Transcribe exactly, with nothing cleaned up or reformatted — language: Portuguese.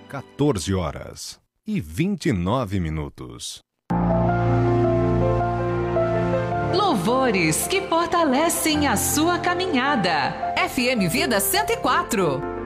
quatorze horas e vinte e nove minutos. Louvores que fortalecem a sua caminhada. F M Vida cento e quatro.